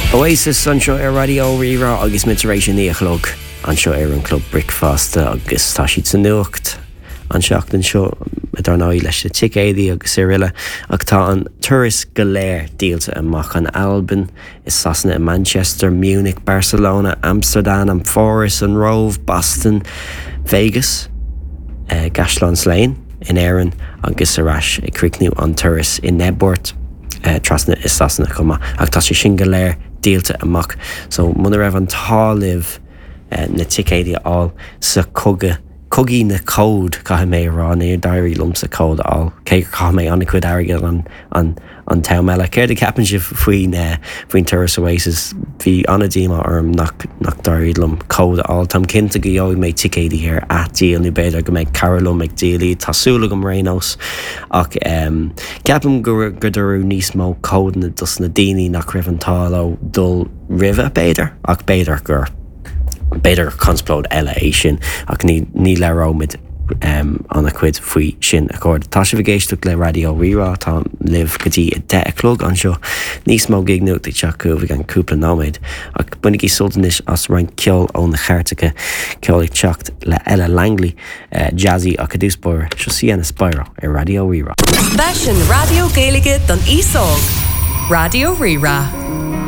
Oasis an seo ar radio rira agus mituration níochlog an seo ar an club Brickfast agus tá siad san nuacht an seachtain seo ar náí leis na ticéadaí agus riile ach tá an turas go léir díalta amach an Albin is sasna in Manchester, Munich, Barcelona, Amsterdam, an Forest, an Rove, Boston, Vegas, Gashlán Slane in Éireann agus arás i Cricniú an turas in Nebort trasna is sasna chuma ach tá sé sin go léir díalta amach so muna raibh an táliv na ticéadaí all sa cogaí na cód ca mé rá na dairí lumsa cód all cé cha mé anna cuid airge an tam meile céir de capan si faoin turas Oasis bhí anna díma orm nach dairí lum cód all tam cinnta go eoig mé ticéadaí ar díal nu beidir go méid Carolum ag díalaí tásúla go rénos ach ceapam gur durú níos mó cód na dus na daoine nach raibh an táil ó dul ribh beidir ach beidir gur beidir consplód eile é sin ach ní lerómid anna cuid faoi sin accord. Tá sé bhgéisteach le radio rira tá liv gotí i 10 an seo níos mó gignúcht ag teachú bhí an cúpla náid ach bunig í sultanis as rein ceol ón na cheartacha ceol ag teacht le Ella Langley jazzy ach a dúspóir seo Sienna Spyro ar radio rira. Fashion radio Gaeilge don Ísog. Radio Rira.